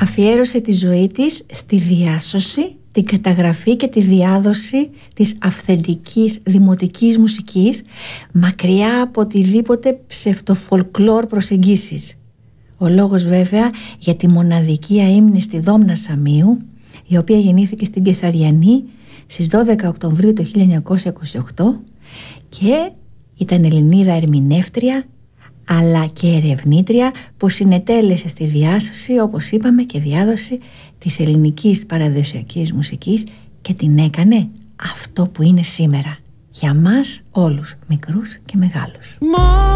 αφιέρωσε τη ζωή της στη διάσωση, την καταγραφή και τη διάδοση της αυθεντικής δημοτικής μουσικής, μακριά από οτιδήποτε ψευτοφολκλόρ προσεγγίσεις. Ο λόγος βέβαια για τη μοναδική αείμνηστη Δόμνα Σαμίου, η οποία γεννήθηκε στην Κεσαριανή στις 12 Οκτωβρίου του 1928 και ήταν Ελληνίδα ερμηνεύτρια αλλά και ερευνήτρια που συνετέλεσε στη διάσωση, όπως είπαμε, και διάδοση της ελληνικής παραδοσιακής μουσικής και την έκανε αυτό που είναι σήμερα για μας όλους, μικρούς και μεγάλους.